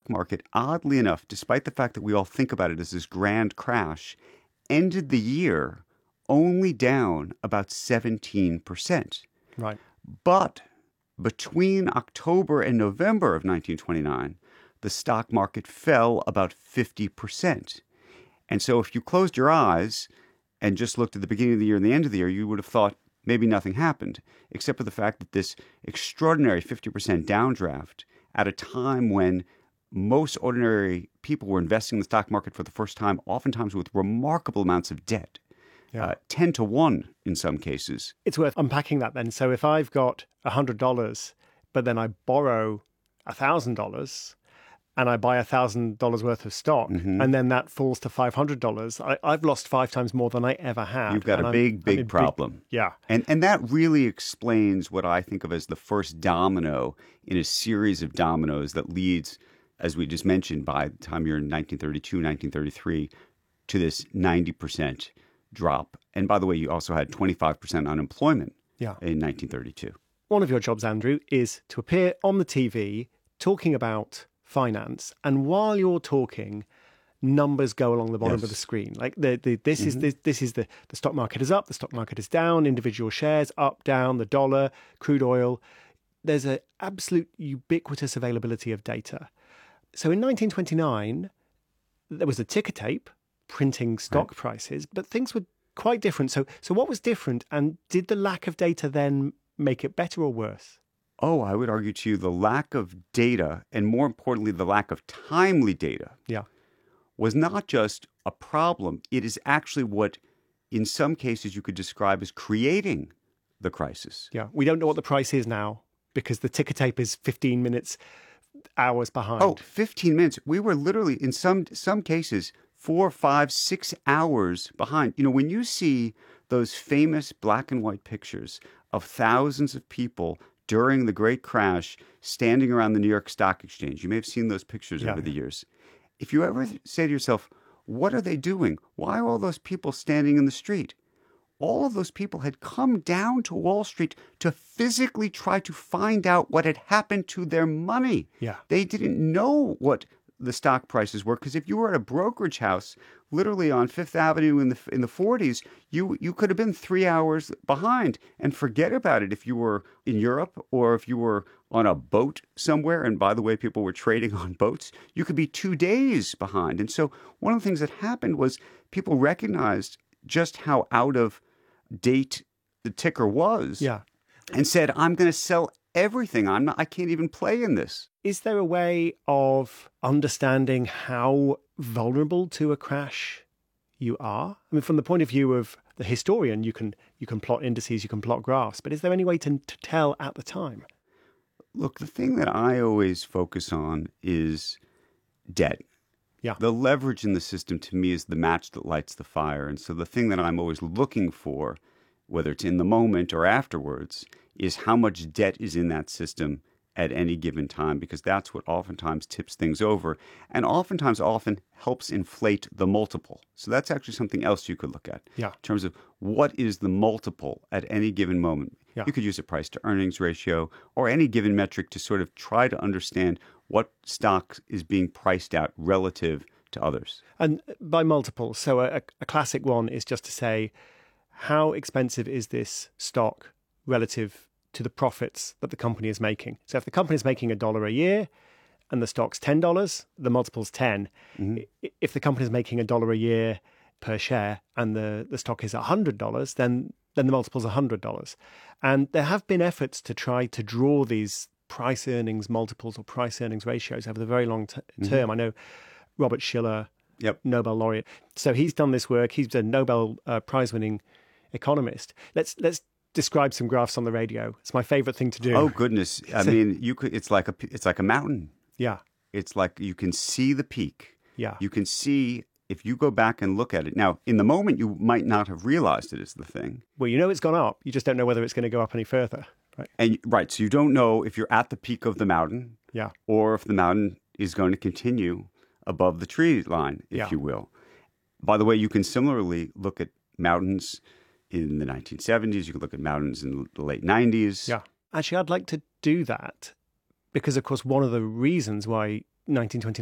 stock market, oddly enough, despite the fact that we all think about it as this grand crash, ended the year only down about 17%. Right. But between October and November of 1929, the stock market fell about 50%. And so if you closed your eyes and just looked at the beginning of the year and the end of the year, you would have thought maybe nothing happened, except for the fact that this extraordinary 50% downdraft at a time when most ordinary people were investing in the stock market for the first time, oftentimes with remarkable amounts of debt, 10 to 1 in some cases. It's worth unpacking that then. So if I've got $100, but then I borrow $1,000 and I buy $1,000 worth of stock, and then that falls to $500, I've lost 5 times more than I ever had. You've got a big problem. Yeah. And that really explains what I think of as the first domino in a series of dominoes that leads, as we just mentioned, by the time you're in 1932, 1933, to this 90% drop. And by the way, you also had 25% unemployment in 1932. One of your jobs, Andrew, is to appear on the TV talking about finance. And while you're talking, numbers go along the bottom of the screen. Like this is the stock market is up, the stock market is down, individual shares up, down, the dollar, crude oil. There's an absolute ubiquitous availability of data. So in 1929, there was a ticker tape printing stock prices, but things were quite different. So what was different, and did the lack of data then make it better or worse? Oh, I would argue to you the lack of data, and more importantly, the lack of timely data, was not just a problem. It is actually what, in some cases, you could describe as creating the crisis. Yeah, we don't know what the price is now because the ticker tape is 15 minutes, hours behind. Oh, 15 minutes. We were literally, in some cases, 4, 5, 6 hours behind. You know, when you see those famous black and white pictures of thousands of people during the Great Crash standing around the New York Stock Exchange, you may have seen those pictures over the years. If you ever say to yourself, what are they doing? Why are all those people standing in the street? All of those people had come down to Wall Street to physically try to find out what had happened to their money. Yeah. They didn't know what the stock prices were, because if you were at a brokerage house, literally on Fifth Avenue in the 40s, you could have been 3 hours behind, and forget about it if you were in Europe or if you were on a boat somewhere. And by the way, people were trading on boats. You could be 2 days behind. And so one of the things that happened was people recognized just how out of date the ticker was, and said, I'm going to sell everything. I can't even play in this. Is there a way of understanding how vulnerable to a crash you are? I mean, from the point of view of the historian, you can plot indices, you can plot graphs, but is there any way to tell at the time? Look, the thing that I always focus on is debt. Yeah. The leverage in the system, to me, is the match that lights the fire. And so the thing that I'm always looking for, whether it's in the moment or afterwards, is how much debt is in that system at any given time, because that's what oftentimes tips things over and often helps inflate the multiple. So that's actually something else you could look at in terms of what is the multiple at any given moment. You could use a price to earnings ratio or any given metric to sort of try to understand what stock is being priced out relative to others. And by multiple, so a classic one is just to say, how expensive is this stock relative to the profits that the company is making? So if the company is making $1 a year and the stock's $10, the multiple's 10. If the company is making $1 a year per share and the stock is $100, then the multiple's $100. And there have been efforts to try to draw these price earnings multiples or price earnings ratios over the very long term. I know Robert Shiller, Nobel laureate. So he's done this work. He's a Nobel Prize-winning economist. Let's describe some graphs on the radio. It's my favorite thing to do. Oh goodness! I mean, you could. It's like a mountain. Yeah. It's like you can see the peak. Yeah. You can see if you go back and look at it. Now, in the moment, you might not have realized it is the thing. Well, you know it's gone up. You just don't know whether it's going to go up any further. Right. And so you don't know if you're at the peak of the mountain. Yeah. Or if the mountain is going to continue above the tree line, if you will. By the way, you can similarly look at mountains in the 1970s. You can look at mountains in the late 90s. Yeah. Actually, I'd like to do that because, of course, one of the reasons why 1929